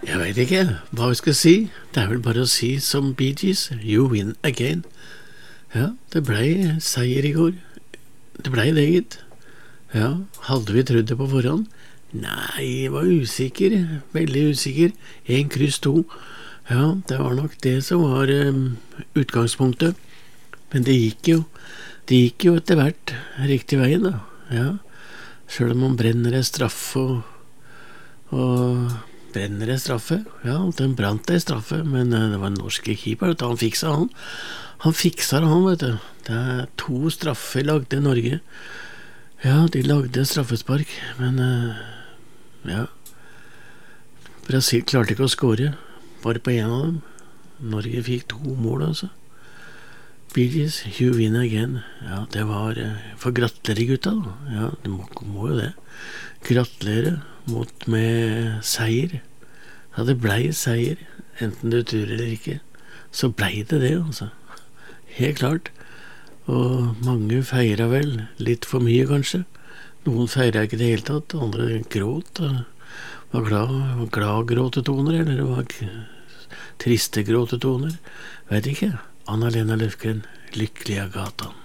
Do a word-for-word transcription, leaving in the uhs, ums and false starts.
Jeg vet ikke hva vi skal si. Det er vel bare å si som Bee Gees, you win again. Ja, det blei seier i går. Det blei det, gitt. Ja, hadde vi trodd det på forhånd? Nei, jeg var usikker, veldig usikker. En kryss to. Ja, det var nok det som var um, utgangspunktet. Men det gikk jo, det gikk jo etter hvert riktig veien da. Ja, selv om man brenner en straffe og, og brenner en straffe. Ja, den brant en straffe, men uh, det var en norsk keeper, han fiksa han. Han fiksa det han, vet du. Det er to straffer lagde i Norge. Ja, de lagde straffespark, men uh, ja, Brasil klarte ikke å skåre, bare på en av dem. Norge fikk to mål, altså. Bee Gees, you win again. Ja, det var uh, for gratulerer, gutta da. Ja, det må, må jo det. Gratulerer mot med seier. Ja, det blei seier, enten du tror eller ikke. Så blei det det, altså. Helt klart. Og mange feiret vel litt for mye, kanskje. Noen feiret ikke det hele tatt, andre gråt og var glad, var glad gråtetoner, eller det var triste gråtetoner. Vet ikke. Anna-Lena Løfgren, Lykkelig av gatan.